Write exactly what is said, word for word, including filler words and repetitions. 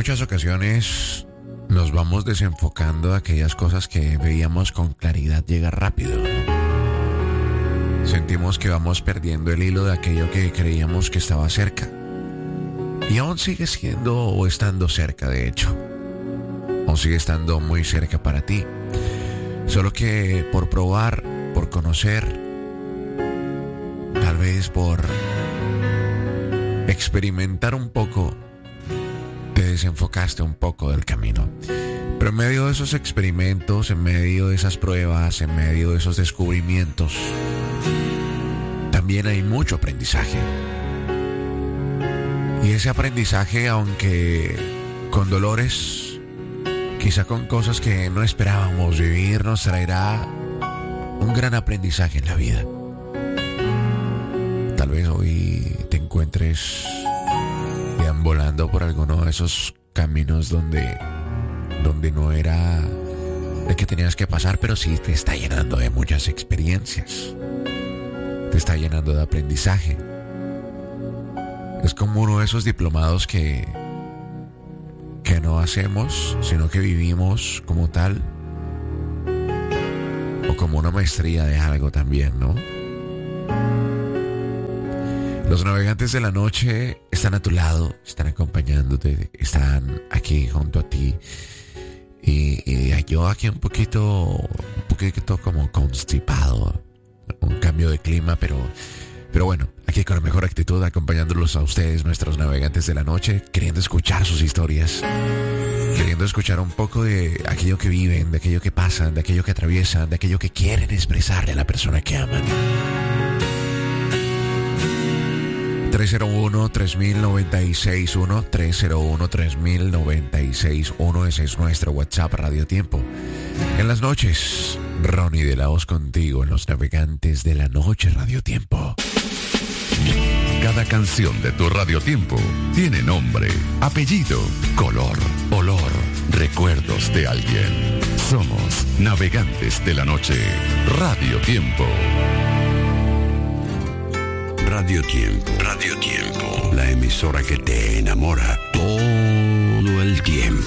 muchas ocasiones nos vamos desenfocando de aquellas cosas que veíamos con claridad llegar rápido. Sentimos que vamos perdiendo el hilo de aquello que creíamos que estaba cerca. Y aún sigue siendo o estando cerca, de hecho. Aún sigue estando muy cerca para ti. Solo que por probar, por conocer, tal vez por experimentar un poco, te desenfocaste un poco del camino. Pero en medio de esos experimentos, en medio de esas pruebas, en medio de esos descubrimientos, también hay mucho aprendizaje. Y ese aprendizaje, aunque con dolores, quizá con cosas que no esperábamos vivir, nos traerá un gran aprendizaje en la vida. Tal vez hoy te encuentres deambulando por alguno de esos caminos donde, donde no era el que tenías que pasar, pero sí te está llenando de muchas experiencias. Te está llenando de aprendizaje. Es como uno de esos diplomados que, que no hacemos, sino que vivimos como tal. O como una maestría de algo también, ¿no? Los navegantes de la noche están a tu lado, están acompañándote, están aquí junto a ti. Y, y yo aquí un poquito, un poquito como constipado, un cambio de clima, pero, pero bueno, aquí con la mejor actitud, acompañándolos a ustedes, nuestros navegantes de la noche, queriendo escuchar sus historias, queriendo escuchar un poco de aquello que viven, de aquello que pasan, de aquello que atraviesan, de aquello que quieren expresarle a la persona que aman. tres cero uno, tres mil, noventa y seis uno, tres cero uno, tres mil, noventa y seis uno, ese es nuestro WhatsApp Radio Tiempo. En las noches, Ronnie de la Voz contigo en los navegantes de la noche Radio Tiempo. Cada canción de tu Radio Tiempo tiene nombre, apellido, color, olor, recuerdos de alguien. Somos Navegantes de la Noche Radio Tiempo. Radio Tiempo, Radio Tiempo, la emisora que te enamora todo el tiempo.